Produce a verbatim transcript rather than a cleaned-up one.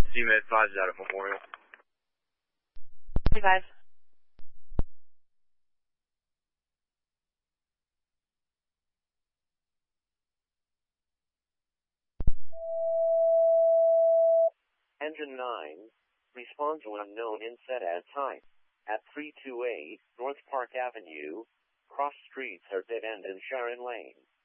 C Med five is out at Memorial. five. Engine nine, respond to unknown inset at time. At three two eight North Park Avenue, cross streets are dead end in Sharon Lane.